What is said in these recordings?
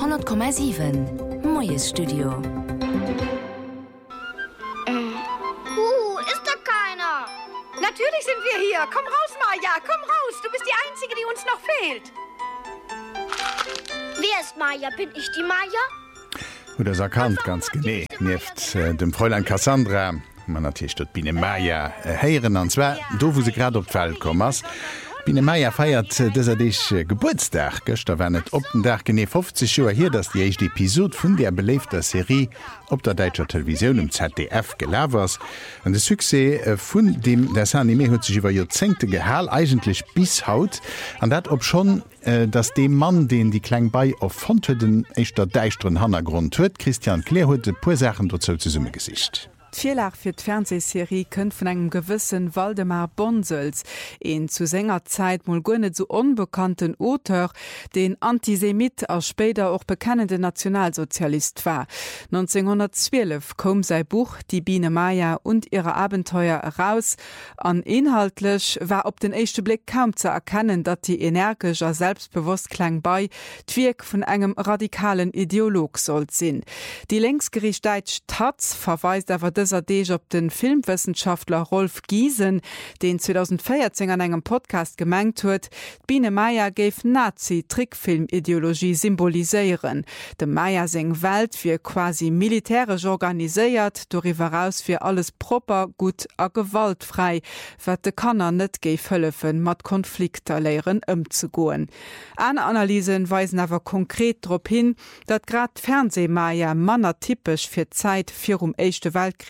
100,7 Moyes Studio. Ist da keiner? Natürlich sind wir hier. Komm raus, Maja, komm raus. Du bist die Einzige, die uns noch fehlt. Wer ist Maja? Bin ich die Maja? Oder ist erkannt, ganz genau. Neft dem Fräulein Cassandra, man natürlich dort Biene Maja heieren, und zwar, da wo sie gerade auf die Welt kommen. Biene Maja feiert dich Geburtstag. Gestern war nicht auf den Tag genau 50 Jahre her, dass die erste Episode von der belebten Serie auf der deutschen Television im ZDF gelaufen ist. Und der Succès von dem das Anime hat sich über Jahrzehnte gehalten, eigentlich bis heute. Und das ob schon, dass dem Mann, den die Klang bei erfand hat, den echter deisteren Hintergrund hat, Christian Clair hat ein paar Sachen dazu zusammengesicht. Vierlach fir d' Fernsehserie kënnt vun engem gewissen Waldemar Bonsels, en zu senger Zeit mol gonnet so unbekannten Auteur, den Antisemit als später auch bekannende Nationalsozialist war. 1912 kom sei Buch Die Biene Maja und ihre Abenteuer heraus. An inhaltlich war op den ersten Blick kaum zu erkennen, dat die energischer selbstbewusst klang bei d'Wirk vun engem radikalen Ideolog sollt sinn. Die längsgericht Deutsch Taz verweist aber dieser Dej op den Filmwissenschaftler Rolf Giesen, den 2014 an engem Podcast gemengt huet, Biene Maja geif Nazi-Trickfilmideologie symboliseieren. De Maja seng Welt wie quasi militärisch organisiert, darüber heraus für alles proper, gut a gewaltfrei, wat de Kanner net geif hëllefen mat Konflikter lehren umzugoen. An Analysen weisen aber konkret darauf hin, dat grad Fernsehmaja manner typisch für Zeit für Echte Weltkrieg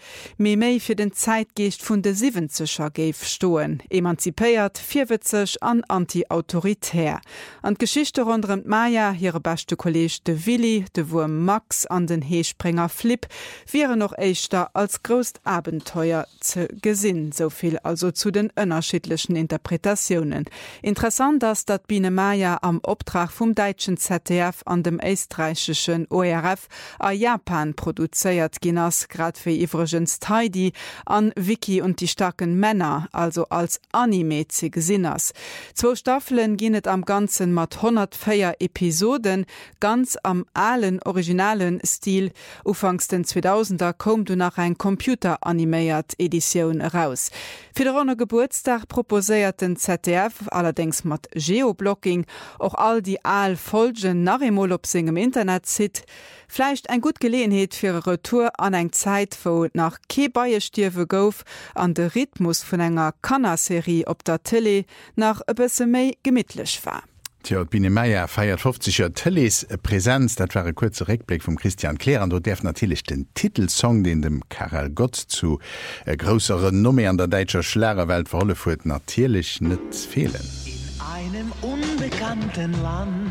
méi fir den Zeitgeist vun de 70er geif stoen, emanzipéiert, vierwitzig an anti-autoritär. An Geschichte rund Maja, ihre beste Kollege de Willi, de Wurm Max an den Heespringer Flip, wäre noch eichter als größt Abenteuer ze gesinn, soviel also zu den unterschiedlichen Interpretationen. Interessant ist, dass Biene Maja am Auftrag vom deutschen ZDF an dem österreichischen ORF a Japan produziert ginas, grad für Ivregens Heidi an Vicky und die starken Männer, also als Anime zu gesinners. 2 Staffeln ginet am ganzen mat 104 Episoden, ganz am allen originalen Stil. Ufangs den 2000er kom du nach ein computeranimiert Edition raus. Für den runden Geburtstag proposiert den ZDF allerdings mat Geoblocking auch all die Folgen nach emol op singem Internet sit. Vielleicht ein gut Gelegenheit für eine Retour an eng Zeit, wo nach Kebaierstierwe gouf an der Rhythmus von enger Kanner-Serie op der Tele nach e bisse méi gemidtlich war. Tja, Biene Maja feiert 50er Tellys Präsenz, das war ein kurzer Rückblick vom Christian Clair, und du darfst natürlich den Titelsong, den dem Karel Gott zu größeren Nummer an der deutschen Schlagerwelt für alle Furt natürlich nicht fehlen. In einem unbekannten Land.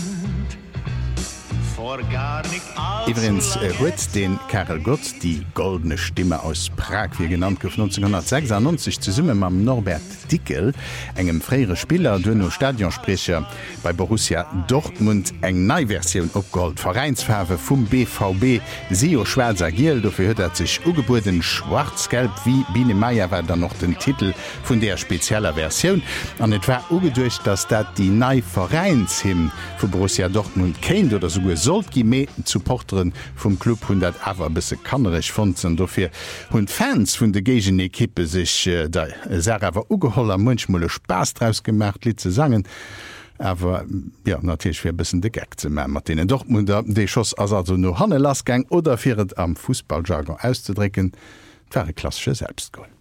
Übrigens huet den Karel Gott die goldene Stimme aus Prag, wie genannt gouf 1996 zu summe mam Norbert Dickel, engem freiere Spieler duno Stadionsprecher bei Borussia Dortmund, eng Neiversion op Gold Vereinsfarbe vum BVB Sio Schwarzer Giel, dofir huet sich ugeburten schwarz-gelb wie Biene Maja war dann noch den Titel vun der spezieller Version. An et war ugedurcht, dass dat die Nei Vereinshim vu Borussia Dortmund kennt oder so sollt gi Supporteren vum Club 100 awer bisse kannerich fonzen, dofir hunn Fans vun de gegen Ekippe sich da Sarwer ugeholler Mënschmolle Spaß draus gemacht, Lied ze sangen. Aber ja, natürlich fir bisssen de Gag ze mat denen Dortmunder déi schoss as also no Hanne Lastgang oder firet am Fußballjargon auszudricken, wäre klassische Selbstgoal.